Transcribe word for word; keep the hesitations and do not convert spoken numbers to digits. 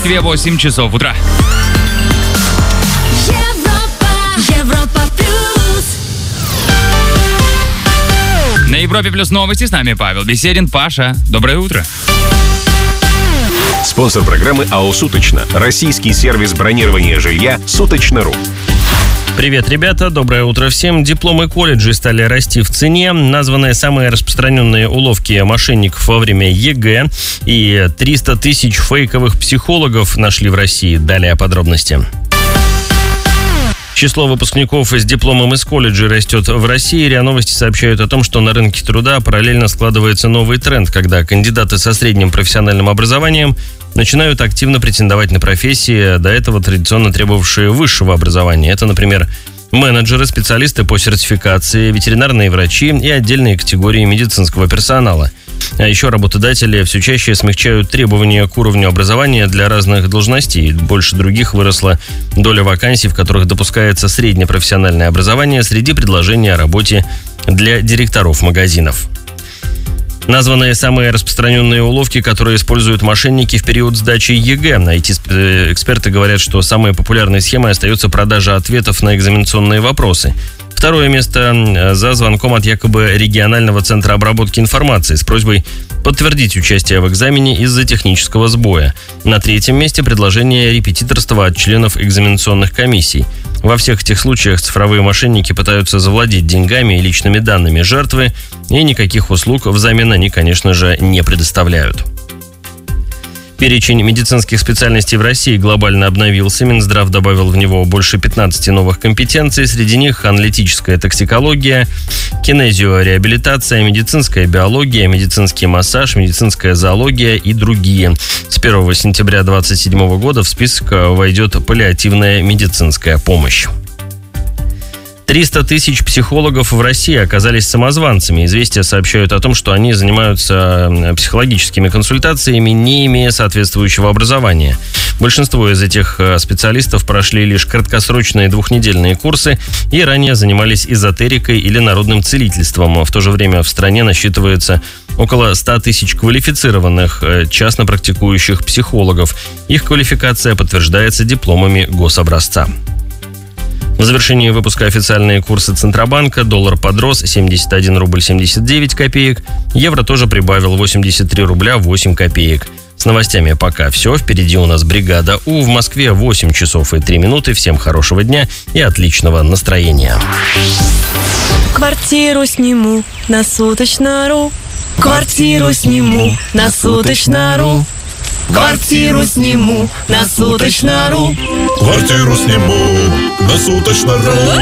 Москве восемь часов утра. На Европе плюс новости, с нами Павел Беседин. Паша, доброе утро. Спонсор программы АО «Суточно». Российский сервис бронирования жилья «Суточно.ру». Привет, ребята, доброе утро всем. Дипломы колледжей стали расти в цене. Названы самые распространенные уловки мошенников во время ЕГЭ. И триста тысяч фейковых психологов нашли в России. Далее подробности. Число выпускников с дипломом из колледжей растет в России. РИА Новости сообщают о том, что на рынке труда параллельно складывается новый тренд, когда кандидаты со средним профессиональным образованием начинают активно претендовать на профессии, до этого традиционно требовавшие высшего образования. Это, например, менеджеры, специалисты по сертификации, ветеринарные врачи и отдельные категории медицинского персонала. А еще работодатели все чаще смягчают требования к уровню образования для разных должностей. Больше других выросла доля вакансий, в которых допускается среднепрофессиональное образование среди предложений о работе для директоров магазинов. Названы самые распространенные уловки, которые используют мошенники в период сдачи ЕГЭ. ай ти-эксперты говорят, что самой популярной схемой остается продажа ответов на экзаменационные вопросы. Второе место за звонком от якобы регионального центра обработки информации с просьбой подтвердить участие в экзамене из-за технического сбоя. На третьем месте предложение репетиторства от членов экзаменационных комиссий. Во всех этих случаях цифровые мошенники пытаются завладеть деньгами и личными данными жертвы, и никаких услуг взамен они, конечно же, не предоставляют. Перечень медицинских специальностей в России глобально обновился. Минздрав добавил в него больше пятнадцати новых компетенций. Среди них аналитическая токсикология, кинезиореабилитация, медицинская биология, медицинский массаж, медицинская зоология и другие. С первого сентября две тысячи двадцать седьмого года в список войдет паллиативная медицинская помощь. триста тысяч психологов в России оказались самозванцами. «Известия» сообщают о том, что они занимаются психологическими консультациями, не имея соответствующего образования. Большинство из этих специалистов прошли лишь краткосрочные двухнедельные курсы и ранее занимались эзотерикой или народным целительством. В то же время в стране насчитывается около ста тысяч квалифицированных частно практикующих психологов. Их квалификация подтверждается дипломами гособразца. В завершении выпуска официальные курсы Центробанка. Доллар подрос семьдесят один рубль семьдесят девять копеек. Евро тоже прибавил восемьдесят три рубля восемь копеек. С новостями пока все. Впереди у нас бригада У. В Москве восемь часов и три минуты. Всем хорошего дня и отличного настроения. Квартиру сниму на Суточно.ру. Квартиру сниму на Суточно.ру. Квартиру сниму на Суточно.ру. Квартиру сниму на Суточно.ру.